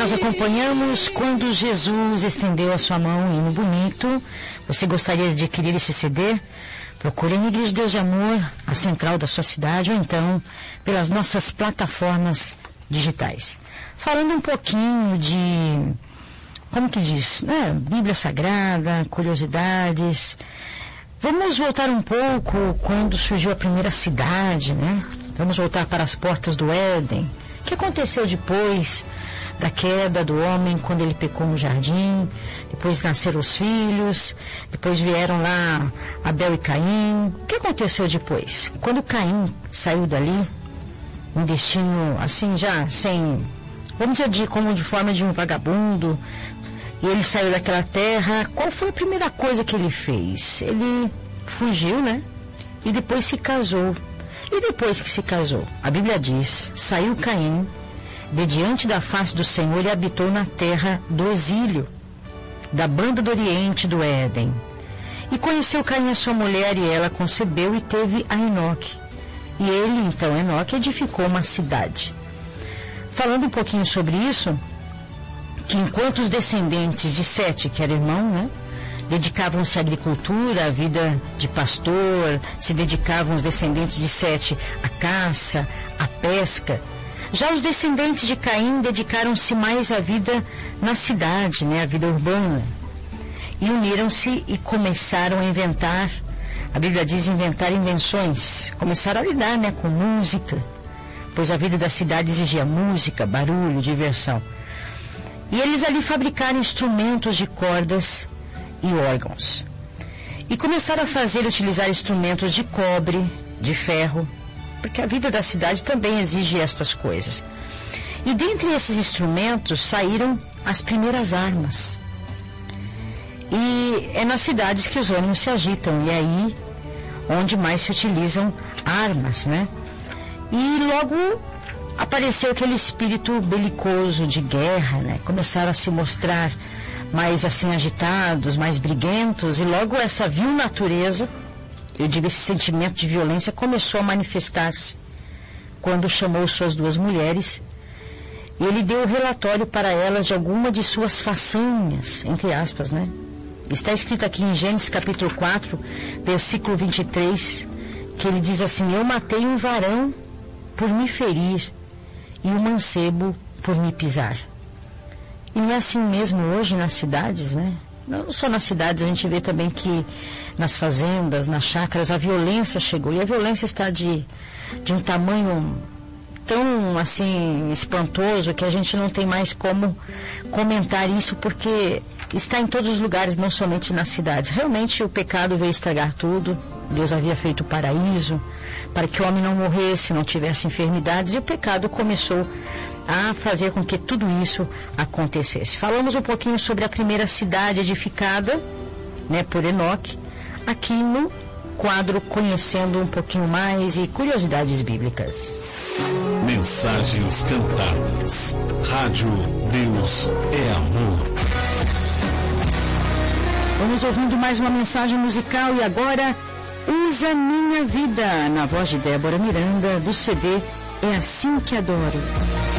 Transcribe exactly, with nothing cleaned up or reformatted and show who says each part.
Speaker 1: nós acompanhamos Quando Jesus Estendeu a Sua Mão, hino bonito. Você gostaria de adquirir esse C D? Procure na Igreja de Deus e Amor, a central da sua cidade, ou então pelas nossas plataformas digitais. Falando um pouquinho de, como que diz, né? Bíblia Sagrada, curiosidades. Vamos voltar um pouco quando surgiu a primeira cidade, né? Vamos voltar para as portas do Éden. O que aconteceu depois da queda do homem, quando ele pecou no jardim? Depois nasceram os filhos, depois vieram lá Abel e Caim. O que aconteceu depois? Quando Caim saiu dali, um destino assim já sem, vamos dizer, de, como de forma de um vagabundo, e ele saiu daquela terra, qual foi a primeira coisa que ele fez? Ele fugiu, né? E depois se casou. E depois que se casou, a Bíblia diz, saiu Caim de diante da face do Senhor e habitou na terra do exílio, da banda do Oriente do Éden. E conheceu Caim a sua mulher, e ela concebeu e teve a Enoque. E ele, então, Enoque, edificou uma cidade. Falando um pouquinho sobre isso, que enquanto os descendentes de Sete, que era irmão, né, dedicavam-se à agricultura, à vida de pastor, se dedicavam os descendentes de Sete à caça, à pesca. Já os descendentes de Caim dedicaram-se mais à vida na cidade, né, à vida urbana. E uniram-se e começaram a inventar, a Bíblia diz inventar invenções, começaram a lidar, né, com música, pois a vida da cidade exigia música, barulho, diversão. E eles ali fabricaram instrumentos de cordas e órgãos. E começaram a fazer, utilizar instrumentos de cobre, de ferro, porque a vida da cidade também exige estas coisas. E dentre esses instrumentos saíram as primeiras armas. E é nas cidades que os ânimos se agitam, e é aí onde mais se utilizam armas, né? E logo apareceu aquele espírito belicoso de guerra, né? Começaram a se mostrar mais assim agitados, mais briguentos, e logo essa vil natureza, eu digo esse sentimento de violência, começou a manifestar-se quando chamou suas duas mulheres, e ele deu o relatório para elas de alguma de suas façanhas, entre aspas, né? Está escrito aqui em Gênesis capítulo quatro, versículo vinte e três, que ele diz assim: eu matei um varão por me ferir e um mancebo por me pisar. E não é assim mesmo hoje nas cidades, né? Não só nas cidades, a gente vê também que nas fazendas, nas chácaras, a violência chegou. E a violência está de, de um tamanho tão, assim, espantoso que a gente não tem mais como comentar isso, porque está em todos os lugares, não somente nas cidades. Realmente o pecado veio estragar tudo. Deus havia feito o paraíso para que o homem não morresse, não tivesse enfermidades, e o pecado começou a fazer com que tudo isso acontecesse. Falamos um pouquinho sobre a primeira cidade edificada, né, por Enoque, aqui no quadro Conhecendo um pouquinho mais e curiosidades bíblicas.
Speaker 2: Mensagens cantadas. Rádio Deus é Amor.
Speaker 1: Vamos ouvindo mais uma mensagem musical, e agora Usa Minha Vida, na voz de Débora Miranda, do C D É Assim Que Adoro.